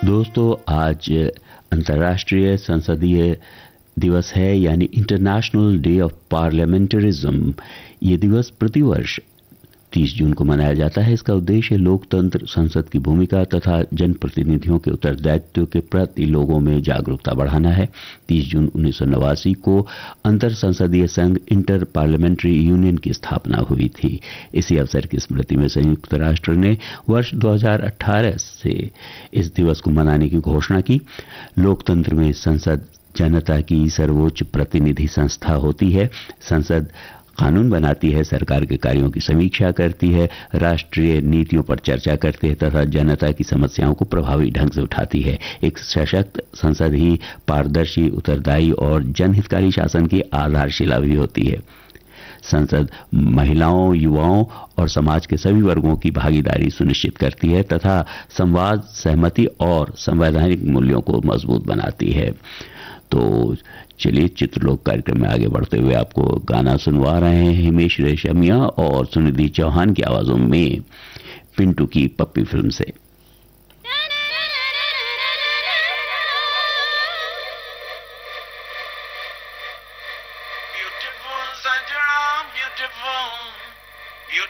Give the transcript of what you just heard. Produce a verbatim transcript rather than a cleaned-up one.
दोस्तों, आज अंतर्राष्ट्रीय संसदीय दिवस है, यानी इंटरनेशनल डे ऑफ पार्लियामेंटरिज्म। ये दिवस प्रतिवर्ष तीस जून को मनाया जाता है। इसका उद्देश्य लोकतंत्र, संसद की भूमिका तथा जनप्रतिनिधियों के उत्तरदायित्व के प्रति लोगों में जागरूकता बढ़ाना है। तीस जून उन्नीस सौ नवासी को अंतर संसदीय संघ इंटर पार्लियामेंट्री यूनियन की स्थापना हुई थी। इसी अवसर की स्मृति में संयुक्त राष्ट्र ने वर्ष दो हज़ार अठारह से इस दिवस को मनाने की घोषणा की। लोकतंत्र में संसद जनता की सर्वोच्च प्रतिनिधि संस्था होती है। संसद कानून बनाती है, सरकार के कार्यों की समीक्षा करती है, राष्ट्रीय नीतियों पर चर्चा करती है तथा जनता की समस्याओं को प्रभावी ढंग से उठाती है। एक सशक्त संसद ही पारदर्शी, उत्तरदायी और जनहितकारी शासन की आधारशिला भी होती है। संसद महिलाओं, युवाओं और समाज के सभी वर्गों की भागीदारी सुनिश्चित करती है तथा संवाद, सहमति और संवैधानिक मूल्यों को मजबूत बनाती है। तो चलिए, चित्रलोक कार्यक्रम में आगे बढ़ते हुए आपको गाना सुनवा रहे हैं हिमेश रेशमिया और सुनिधि चौहान की आवाजों में, पिंटू की पप्पी फिल्म से। Beautiful, such a beautiful.